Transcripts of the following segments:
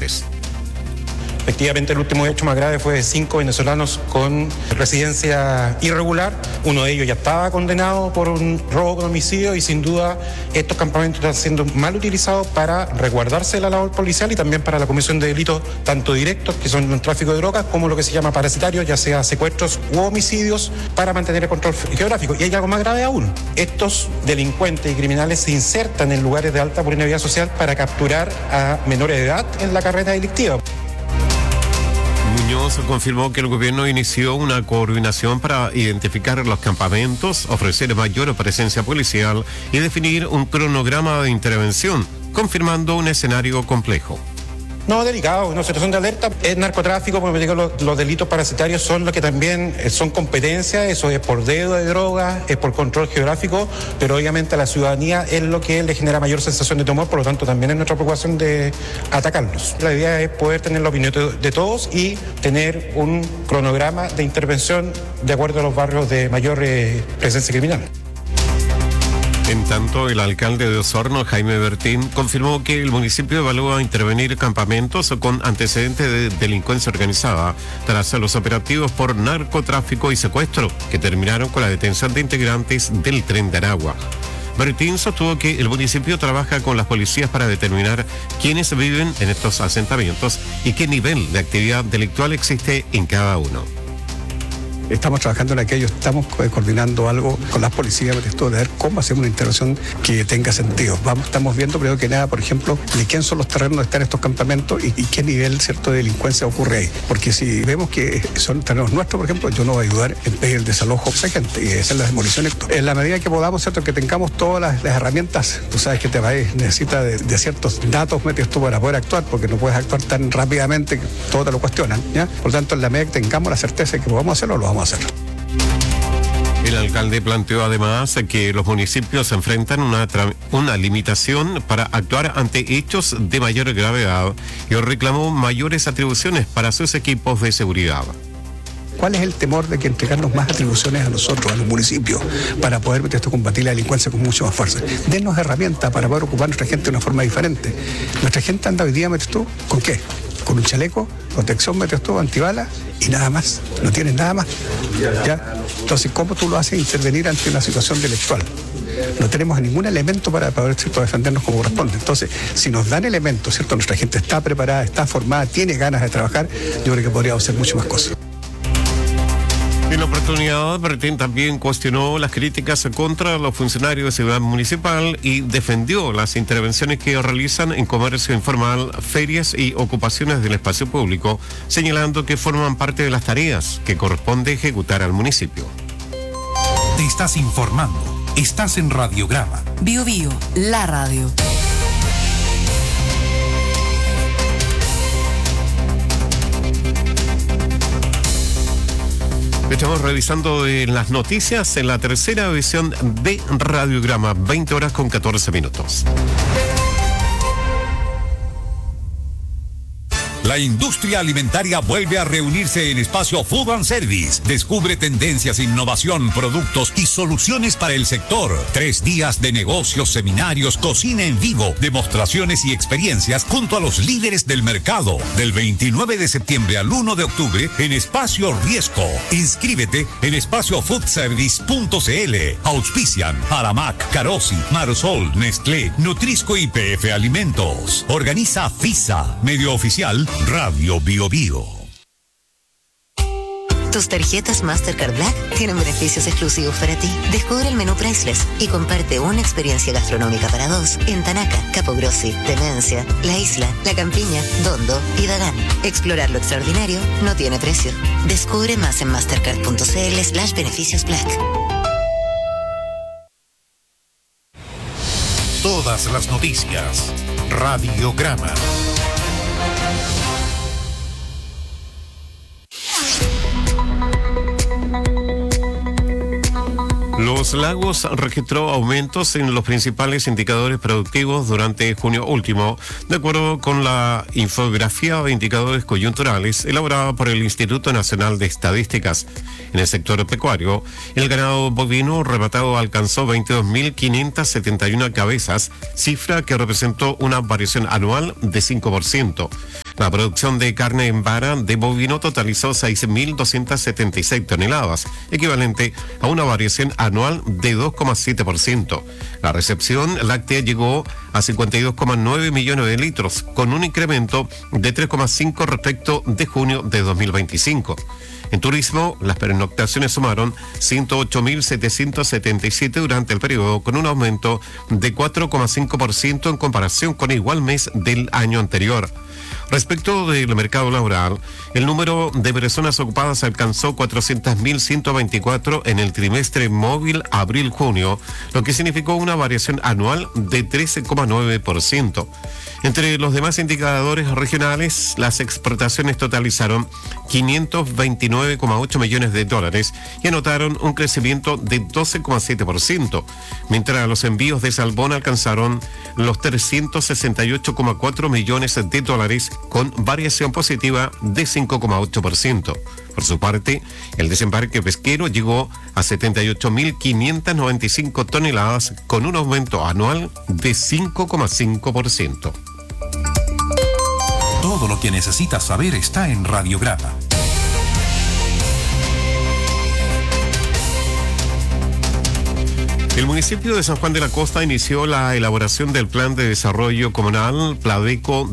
Fernández. Efectivamente, el último hecho más grave fue de 5 venezolanos con residencia irregular. Uno de ellos ya estaba condenado por un robo con homicidio y sin duda estos campamentos están siendo mal utilizados para resguardarse de la labor policial y también para la comisión de delitos tanto directos, que son el tráfico de drogas, como lo que se llama parasitarios, ya sea secuestros u homicidios, para mantener el control geográfico. Y hay algo más grave aún. Estos delincuentes y criminales se insertan en lugares de alta vulnerabilidad social para capturar a menores de edad en la carrera delictiva. Muñoz confirmó que el gobierno inició una coordinación para identificar los campamentos, ofrecer mayor presencia policial y definir un cronograma de intervención, confirmando un escenario complejo. No, delicado, una situación de alerta. Es narcotráfico, porque digo, los delitos parasitarios son los que también son competencia, eso es por dedo de drogas, es por control geográfico, pero obviamente a la ciudadanía es lo que le genera mayor sensación de temor, por lo tanto también es nuestra preocupación de atacarlos. La idea es poder tener la opinión de todos y tener un cronograma de intervención de acuerdo a los barrios de mayor presencia criminal. En tanto, el alcalde de Osorno, Jaime Bertín, confirmó que el municipio evalúa intervenir campamentos con antecedentes de delincuencia organizada tras los operativos por narcotráfico y secuestro que terminaron con la detención de integrantes del Tren de Aragua. Bertín sostuvo que el municipio trabaja con las policías para determinar quiénes viven en estos asentamientos y qué nivel de actividad delictual existe en cada uno. Estamos trabajando en aquello, estamos coordinando algo con las policías, de ver cómo hacemos una intervención que tenga sentido. Estamos viendo, primero que nada, por ejemplo, de quién son los terrenos donde están estos campamentos y qué nivel, ¿cierto?, de delincuencia ocurre ahí. Porque si vemos que son terrenos nuestros, por ejemplo, yo no voy a ayudar en pedir el desalojo a esa gente y hacer las demoliciones. En la medida que podamos, ¿cierto?, que tengamos todas las herramientas, tú sabes que este país necesita de ciertos datos, tú, para poder actuar, porque no puedes actuar tan rápidamente que todo te lo cuestionan, ¿ya? Por lo tanto, en la medida que tengamos la certeza de que podamos hacerlo, lo vamos a hacer. El alcalde planteó además que los municipios se enfrentan una limitación para actuar ante hechos de mayor gravedad y reclamó mayores atribuciones para sus equipos de seguridad. ¿Cuál es el temor de que entregarnos más atribuciones a nosotros, a los municipios, para poder combatir la delincuencia con mucho más fuerza? Dennos herramientas para poder ocupar a nuestra gente de una forma diferente. Nuestra gente anda hoy día, ¿con qué? Con un chaleco, protección, antibalas y nada más. No tienes nada más. ¿Ya? Entonces, ¿cómo tú lo haces intervenir ante una situación delictual? No tenemos ningún elemento para poder, ¿cierto?, defendernos como corresponde. Entonces, si nos dan elementos, ¿cierto?, nuestra gente está preparada, está formada, tiene ganas de trabajar, yo creo que podríamos hacer mucho más cosas. En la oportunidad, Bertín también cuestionó las críticas contra los funcionarios de Seguridad Municipal y defendió las intervenciones que realizan en comercio informal, ferias y ocupaciones del espacio público, señalando que forman parte de las tareas que corresponde ejecutar al municipio. Te estás informando. Estás en Radiograma. Bio Bio, la radio. Estamos revisando las noticias en la tercera edición de Radiograma, 20 horas con 14 minutos. La industria alimentaria vuelve a reunirse en Espacio Food and Service. Descubre tendencias, innovación, productos y soluciones para el sector. 3 días de negocios, seminarios, cocina en vivo, demostraciones y experiencias junto a los líderes del mercado. Del 29 de septiembre al 1 de octubre en Espacio Riesco. Inscríbete en espaciofoodservice.cl. Auspician Aramac, Carosi, Marsol, Nestlé, Nutrisco y PF Alimentos. Organiza FISA, medio oficial Radio Bio Bio. Tus tarjetas Mastercard Black tienen beneficios exclusivos para ti. Descubre el menú Priceless y comparte una experiencia gastronómica para 2 en Tanaca, Capogrossi, Demencia, La Isla, La Campiña, Dondo y Dagán. Explorar lo extraordinario no tiene precio. Descubre más en mastercard.cl/beneficios Black. Todas las noticias. Radiograma. Los Lagos registró aumentos en los principales indicadores productivos durante junio último, de acuerdo con la infografía de indicadores coyunturales elaborada por el Instituto Nacional de Estadísticas. En el sector pecuario, el ganado bovino rematado alcanzó 22.571 cabezas, cifra que representó una variación anual de 5%. La producción de carne en vara de bovino totalizó 6.276 toneladas, equivalente a una variación anual de 2,7%. La recepción láctea llegó a 52,9 millones de litros, con un incremento de 3,5 respecto de junio de 2025. En turismo, las pernoctaciones sumaron 108.777 durante el periodo, con un aumento de 4,5% en comparación con el igual mes del año anterior. Respecto del mercado laboral, el número de personas ocupadas alcanzó 400.124 en el trimestre móvil abril-junio, lo que significó una variación anual de 13,9%. Entre los demás indicadores regionales, las exportaciones totalizaron 529,8 millones de dólares y anotaron un crecimiento de 12,7%, mientras los envíos de salmón alcanzaron los 368,4 millones de dólares con variación positiva de 5,8%. Por su parte, el desembarque pesquero llegó a 78.595 toneladas con un aumento anual de 5,5%. Todo lo que necesitas saber está en Radiograma. El municipio de San Juan de la Costa inició la elaboración del Plan de Desarrollo Comunal Pladeco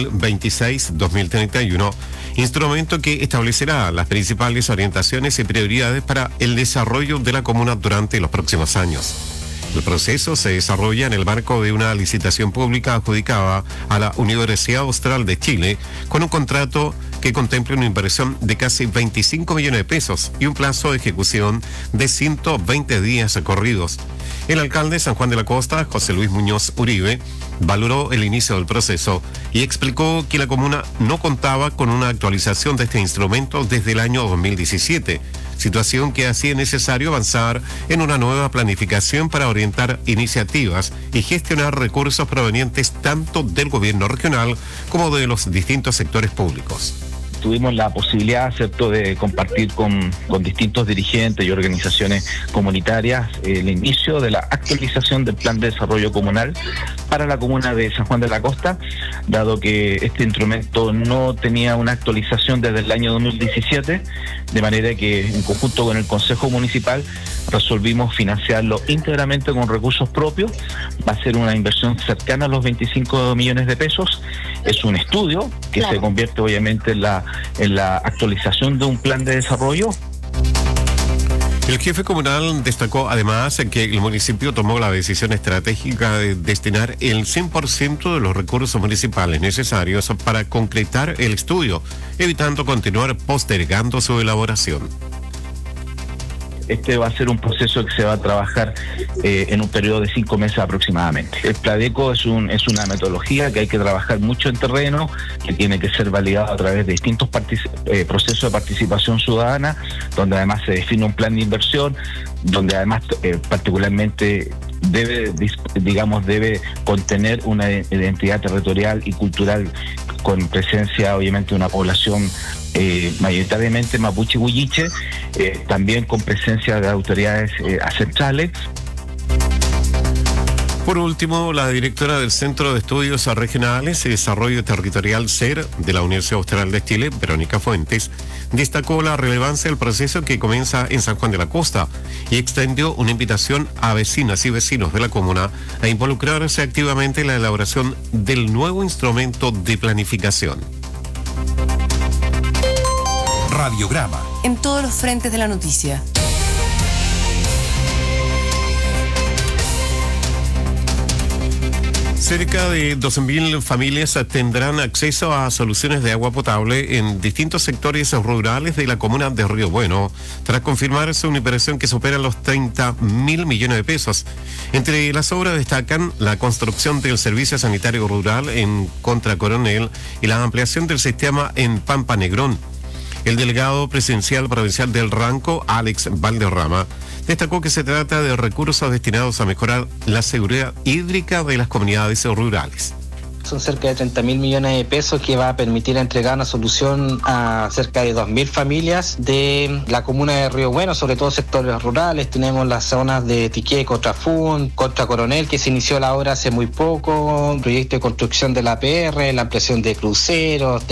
2026-2031, instrumento que establecerá las principales orientaciones y prioridades para el desarrollo de la comuna durante los próximos años. El proceso se desarrolla en el marco de una licitación pública adjudicada a la Universidad Austral de Chile, con un contrato que contempla una inversión de casi 25 millones de pesos y un plazo de ejecución de 120 días corridos. El alcalde de San Juan de la Costa, José Luis Muñoz Uribe, valoró el inicio del proceso y explicó que la comuna no contaba con una actualización de este instrumento desde el año 2017, situación que hacía necesario avanzar en una nueva planificación para orientar iniciativas y gestionar recursos provenientes tanto del gobierno regional como de los distintos sectores públicos. Tuvimos la posibilidad, ¿cierto?, de compartir con distintos dirigentes y organizaciones comunitarias el inicio de la actualización del Plan de Desarrollo Comunal para la comuna de San Juan de la Costa, dado que este instrumento no tenía una actualización desde el año 2017, de manera que en conjunto con el Consejo Municipal resolvimos financiarlo íntegramente con recursos propios. Va a ser una inversión cercana a los 25 millones de pesos. Es un estudio que se convierte obviamente en la actualización de un plan de desarrollo. El jefe comunal destacó además que el municipio tomó la decisión estratégica de destinar el 100% de los recursos municipales necesarios para concretar el estudio, evitando continuar postergando su elaboración. Este va a ser un proceso que se va a trabajar en un periodo de 5 meses aproximadamente. El Pladeco es una metodología que hay que trabajar mucho en terreno, que tiene que ser validado a través de distintos procesos de participación ciudadana, donde además se define un plan de inversión, donde además particularmente debe contener una identidad territorial y cultural con presencia obviamente de una población mayoritariamente mapuche y huilliche, también con presencia de autoridades ancestrales. Por último, la directora del Centro de Estudios Regionales y Desarrollo Territorial CER de la Universidad Austral de Chile, Verónica Fuentes, destacó la relevancia del proceso que comienza en San Juan de la Costa y extendió una invitación a vecinas y vecinos de la comuna a involucrarse activamente en la elaboración del nuevo instrumento de planificación. Radiograma. En todos los frentes de la noticia. Cerca de 12.000 familias tendrán acceso a soluciones de agua potable en distintos sectores rurales de la comuna de Río Bueno, tras confirmarse una inversión que supera los 30.000 millones de pesos. Entre las obras destacan la construcción del servicio sanitario rural en Contra Coronel y la ampliación del sistema en Pampa Negrón. El delegado presidencial provincial del Ranco, Alex Valderrama, destacó que se trata de recursos destinados a mejorar la seguridad hídrica de las comunidades rurales. Son cerca de 30.000 millones de pesos que va a permitir entregar una solución a cerca de 2.000 familias de la comuna de Río Bueno, sobre todo sectores rurales. Tenemos las zonas de Tiqué, Cotrafún, Contra Coronel, que se inició la obra hace muy poco, proyecto de construcción de la APR, la ampliación de cruceros,